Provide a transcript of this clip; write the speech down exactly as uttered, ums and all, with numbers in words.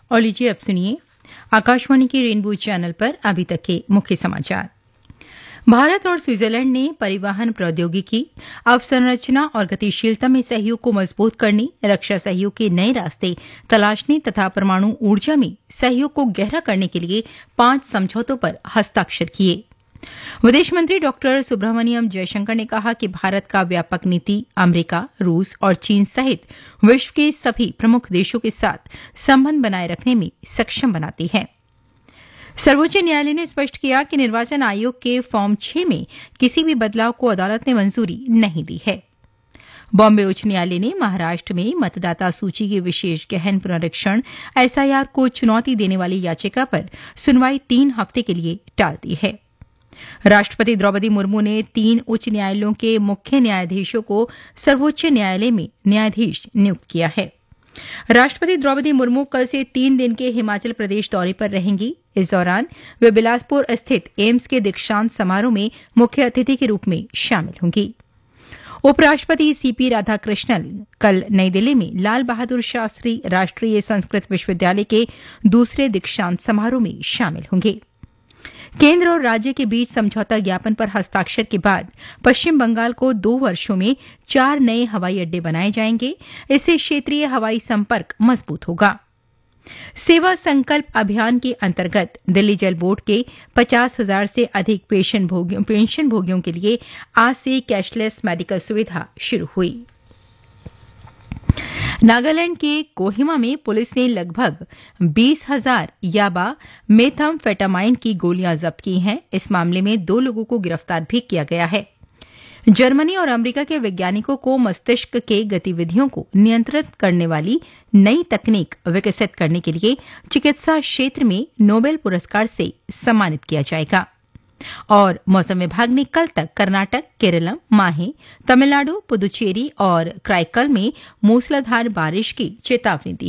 और लीजिए अब सुनिए आकाशवाणी के रेनबो चैनल पर अभी तक के मुख्य समाचार। भारत और स्विट्जरलैंड ने परिवहन प्रौद्योगिकी, अवसंरचना और गतिशीलता में सहयोग को मजबूत करने, रक्षा सहयोग के नए रास्ते तलाशने तथा परमाणु ऊर्जा में सहयोग को गहरा करने के लिए पांच समझौतों पर हस्ताक्षर किए। विदेश मंत्री डॉक्टर सुब्रमण्यम जयशंकर ने कहा कि भारत का व्यापक नीति अमेरिका, रूस और चीन सहित विश्व के सभी प्रमुख देशों के साथ संबंध बनाए रखने में सक्षम बनाती है। सर्वोच्च न्यायालय ने स्पष्ट किया कि निर्वाचन आयोग के फॉर्म छह में किसी भी बदलाव को अदालत ने मंजूरी नहीं दी है। बॉम्बे उच्च न्यायालय ने महाराष्ट्र में मतदाता सूची के विशेष गहन पुनरीक्षण एसआईआर को चुनौती देने वाली याचिका पर सुनवाई तीन हफ्ते के लिए टाल दी है। राष्ट्रपति द्रौपदी मुर्मू ने तीन उच्च न्यायालयों के मुख्य न्यायाधीशों को सर्वोच्च न्यायालय में न्यायाधीश नियुक्त किया है। राष्ट्रपति द्रौपदी मुर्मू कल से तीन दिन के हिमाचल प्रदेश दौरे पर रहेंगी। इस दौरान वे बिलासपुर स्थित एम्स के दीक्षांत समारोह में मुख्य अतिथि के रूप में शामिल होंगी। उपराष्ट्रपति सीपी राधाकृष्णन कल नई दिल्ली में लाल बहादुर शास्त्री राष्ट्रीय संस्कृत विश्वविद्यालय के दूसरे दीक्षांत समारोह में शामिल होंगे। केंद्र और राज्य के बीच समझौता ज्ञापन पर हस्ताक्षर के बाद पश्चिम बंगाल को दो वर्षों में चार नए हवाई अड्डे बनाए जाएंगे। इससे क्षेत्रीय हवाई संपर्क मजबूत होगा। सेवा संकल्प अभियान के अंतर्गत दिल्ली जल बोर्ड के पचास हजार से अधिक पेंशन भोगियों, पेंशन भोगियों के लिए आज से कैशलेस मेडिकल सुविधा शुरू हुई। नागालैंड के कोहिमा में पुलिस ने लगभग बीस हजार याबा मेथाम्फेटामाइन की गोलियां जब्त की हैं। इस मामले में दो लोगों को गिरफ्तार भी किया गया है। जर्मनी और अमेरिका के वैज्ञानिकों को मस्तिष्क के गतिविधियों को नियंत्रित करने वाली नई तकनीक विकसित करने के लिए चिकित्सा क्षेत्र में नोबेल पुरस्कार से सम्मानित किया जाएगा। और मौसम विभाग ने कल तक कर्नाटक, केरलम, माहे, तमिलनाडु, पुदुचेरी और क्राइकल में मूसलाधार बारिश की चेतावनी दी।